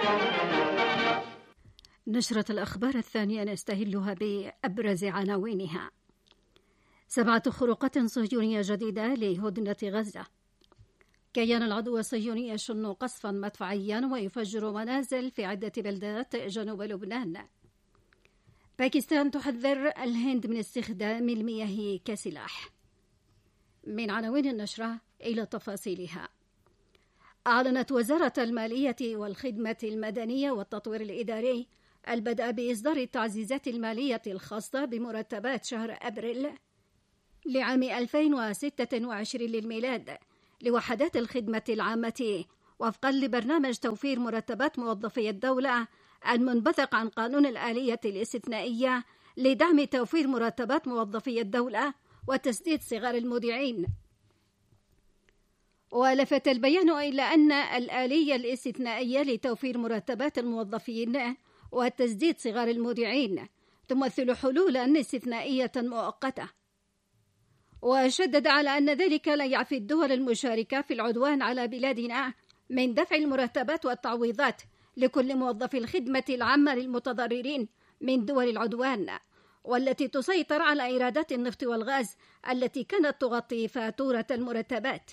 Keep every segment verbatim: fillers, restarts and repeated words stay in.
نشرة الأخبار الثانية نستهلها بأبرز عناوينها. سبعة خروقات صهيونية جديدة لهدنة غزة. كيان العدو الصهيوني يشن قصفا مدفعيا ويفجر منازل في عدة بلدات جنوب لبنان. باكستان تحذر الهند من استخدام المياه كسلاح. من عناوين النشرة إلى تفاصيلها. أعلنت وزارة المالية والخدمة المدنية والتطوير الإداري البدء بإصدار التعزيزات المالية الخاصة بمرتبات شهر أبريل لعام ألفين وستة وعشرين للميلاد لوحدات الخدمة العامة وفقا لبرنامج توفير مرتبات موظفي الدولة المنبثق عن قانون الآلية الاستثنائية لدعم توفير مرتبات موظفي الدولة وتسديد صغار المودعين. ولفت البيان إلى أن الآلية الاستثنائية لتوفير مرتبات الموظفين وتسديد صغار المودعين تمثل حلولا استثنائية مؤقتة، وشدد على أن ذلك لا يعفي الدول المشاركة في العدوان على بلادنا من دفع المرتبات والتعويضات لكل موظفي الخدمة العامة للمتضررين من دول العدوان والتي تسيطر على إيرادات النفط والغاز التي كانت تغطي فاتورة المرتبات.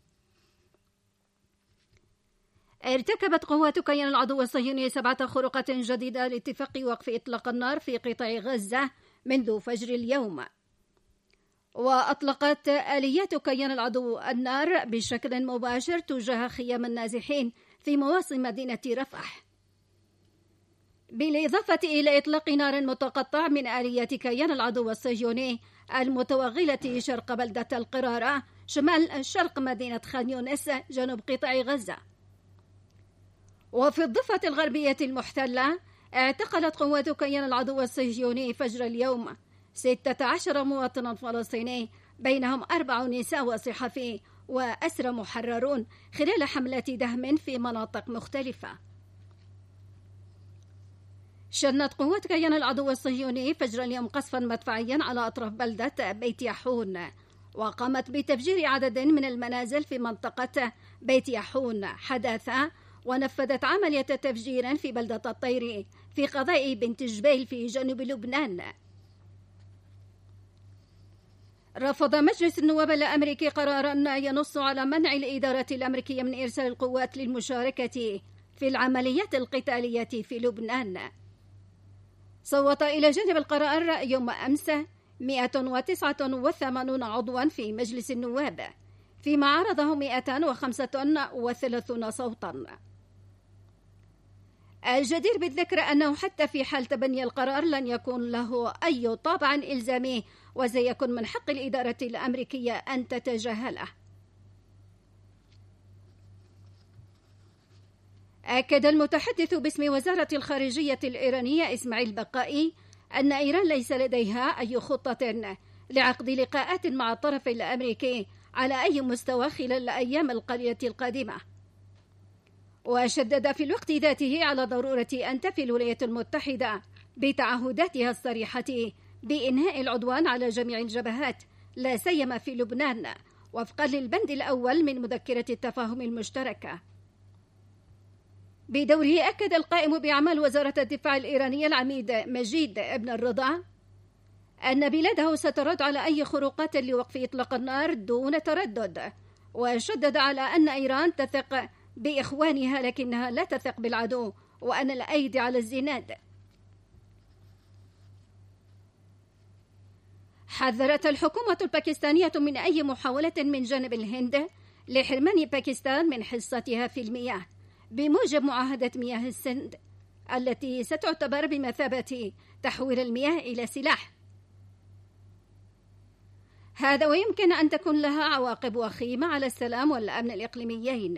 ارتكبت قوات كيان العدو الصهيوني سبعة خروقات جديدة لاتفاق وقف إطلاق النار في قطاع غزة منذ فجر اليوم، وأطلقت آليات كيان العدو النار بشكل مباشر تجاه خيام النازحين في مواصل مدينة رفح، بالإضافة إلى إطلاق نار متقطع من آليات كيان العدو الصهيوني المتوغلة شرق بلدة القرارة شمال شرق مدينة خان يونس جنوب قطاع غزة. وفي الضفة الغربية المحتلة اعتقلت قوات كيان العدو الصهيوني فجر اليوم ستة عشر مواطنا فلسطيني بينهم أربع نساء وصحفي وأسرى محررون خلال حملات دهم في مناطق مختلفة. شنت قوات كيان العدو الصهيوني فجر اليوم قصفا مدفعيا على أطراف بلدة بيت يحون، وقامت بتفجير عدد من المنازل في منطقة بيت يحون حداثة، ونفذت عملية تفجير في بلدة الطيري في قضاء بنت جبيل في جنوب لبنان. رفض مجلس النواب الأمريكي قرارا ينص على منع الإدارة الأمريكية من إرسال القوات للمشاركة في العمليات القتالية في لبنان. صوت إلى جانب القرار يوم أمس مئة وتسعة وثمانين عضوا في مجلس النواب، فيما عارضه مئة وخمسة وثلاثين صوتا. الجدير بالذكر أنه حتى في حال تبني القرار لن يكون له أي طابع إلزامي، وسيكون من حق الإدارة الأمريكية أن تتجاهله. أكد المتحدث باسم وزارة الخارجية الإيرانية إسماعيل بقائي أن إيران ليس لديها أي خطة لعقد لقاءات مع الطرف الأمريكي على أي مستوى خلال الأيام القليلة القادمة، وشدد في الوقت ذاته على ضرورة أن تفي الولايات المتحدة بتعهداتها الصريحة بإنهاء العدوان على جميع الجبهات لا سيما في لبنان وفقا للبند الأول من مذكرة التفاهم المشتركة. بدوره أكد القائم بأعمال وزارة الدفاع الإيرانية العميد مجيد ابن الرضا أن بلاده سترد على أي خروقات لوقف إطلاق النار دون تردد، وشدد على أن إيران تثق بإخوانها لكنها لا تثق بالعدو، وأن الأيدي على الزناد. حذرت الحكومة الباكستانية من أي محاولة من جانب الهند لحرمان باكستان من حصتها في المياه بموجب معاهدة مياه السند التي ستعتبر بمثابة تحويل المياه إلى سلاح. هذا ويمكن أن تكون لها عواقب وخيمة على السلام والأمن الإقليميين.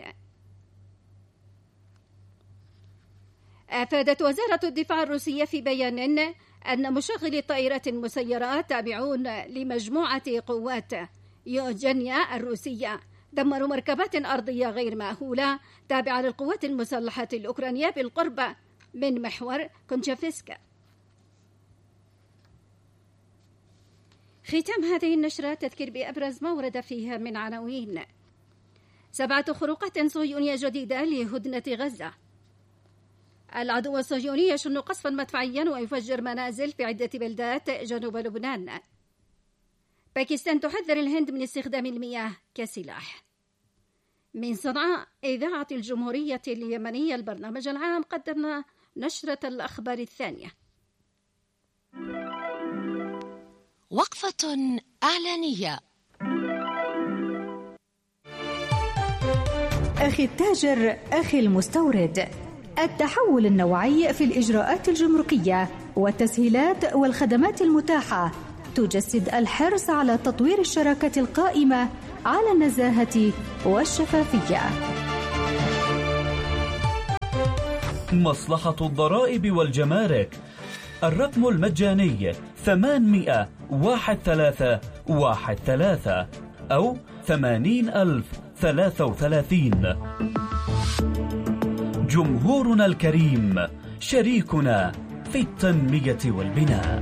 أفادت وزارة الدفاع الروسية في بيان أن مشغلي الطائرات المسيرة تابعون لمجموعة قوات يوجينيا الروسية دمروا مركبات أرضية غير مأهولة تابعة للقوات المسلحة الأوكرانية بالقرب من محور كونشافسكا. ختام هذه النشرة تذكر بأبرز ما ورد فيها من عناوين. سبعة خروقات صهيونية جديدة لهدنة غزة. العدو الصهيوني يشن قصفا مدفعيا ويفجر منازل في عدة بلدات جنوب لبنان. باكستان تحذر الهند من استخدام المياه كسلاح. من صنعاء إذاعة الجمهورية اليمنية البرنامج العام قدمنا نشرة الأخبار الثانية. وقفة إعلانية. أخي التاجر، أخي المستورد، التحول النوعي في الإجراءات الجمركية والتسهيلات والخدمات المتاحة تجسد الحرص على تطوير الشراكة القائمة على النزاهة والشفافية. مصلحة الضرائب والجمارك، الرقم المجاني ثمانمائة واحد ثلاثة واحد ثلاثة أو ثمانين ألف ثلاثة وثلاثين. جمهورنا الكريم شريكنا في التنمية والبناء.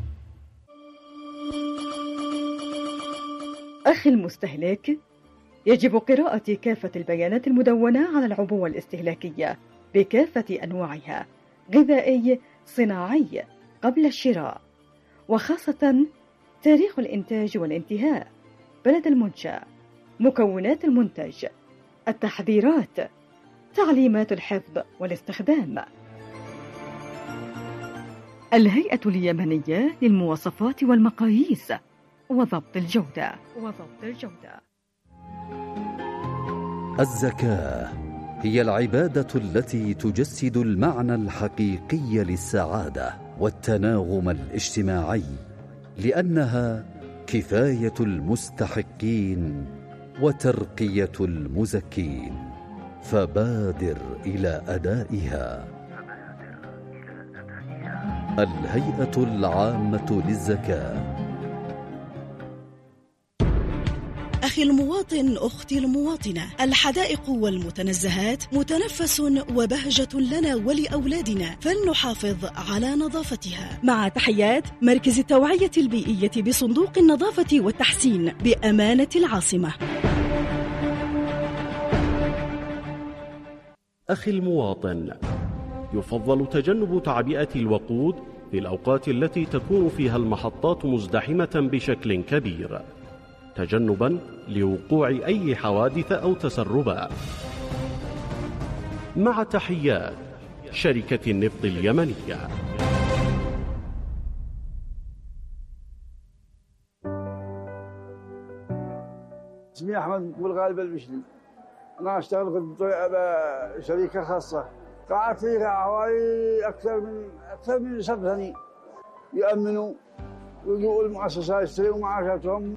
أخي المستهلك، يجب قراءة كافة البيانات المدونة على العبوة الاستهلاكية بكافة أنواعها، غذائي، صناعي، قبل الشراء، وخاصة تاريخ الإنتاج والانتهاء، بلد المنشأ، مكونات المنتج، التحذيرات، تعليمات الحفظ والاستخدام. الهيئة اليمنية للمواصفات والمقاييس وضبط الجودة وضبط الجودة. الزكاة هي العبادة التي تجسد المعنى الحقيقي للسعادة والتناغم الاجتماعي، لأنها كفاية المستحقين وترقية المزكين، فبادر إلى أدائها. الهيئة العامة للزكاة. أخي المواطن، أختي المواطنة، الحدائق والمتنزهات متنفس وبهجة لنا ولأولادنا، فلنحافظ على نظافتها. مع تحيات مركز التوعية البيئية بصندوق النظافة والتحسين بأمانة العاصمة. أخي المواطن، يفضل تجنب تعبئة الوقود في الأوقات التي تكون فيها المحطات مزدحمة بشكل كبير، تجنباً لوقوع أي حوادث أو تسربات. مع تحيات شركة النفط اليمنية. اسمي أحمد بالغالب البشري، أنا أشتغل في شركة خاصة، قعدت فيها حوالي أكثر من أكثر من سبع سنين. يأمنوا ويجوا المؤسسات يستلموا معاشاتهم.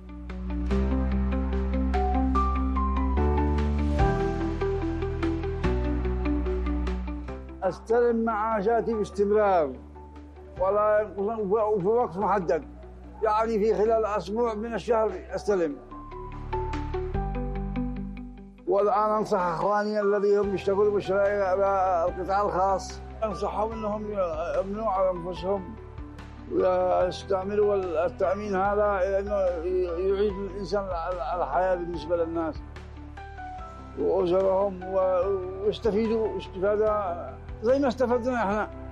استلم معاشاتي باستمرار ولا ينقصن في وقت محدد، يعني في خلال أسبوع من الشهر استلم. والآن أنصح أخواني الذين يشتغلوا بالقطاع الخاص، أنصحهم أنهم يأمنوا على أنفسهم ويستعملوا التأمين هذا، لأنه يعيد الإنسان الحياة بالنسبة للناس وأسرهم، ويستفيدوا استفادة زي ما استفدنا احنا.